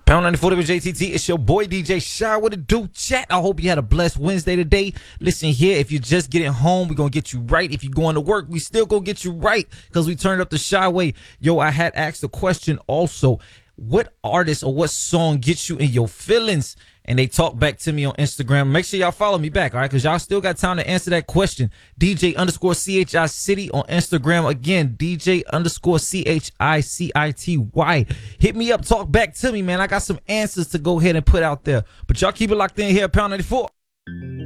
Pound 94 WJTT, it's your boy DJ Shy. What it do, chat? I hope you had a blessed Wednesday today. Listen here, if you're just getting home, we're going to get you right. If you're going to work, we still going to get you right because we turned up the Shy way. Yo, I had asked the question also, what artist or what song gets you in your feelings? And they talk back to me on Instagram. Make sure y'all follow me back, all right? Because y'all still got time to answer that question. DJ_CHI City on Instagram. Again, DJ_CHI CITY. Hit me up, talk back to me, man. I got some answers to go ahead and put out there. But y'all keep it locked in here at Pound 94.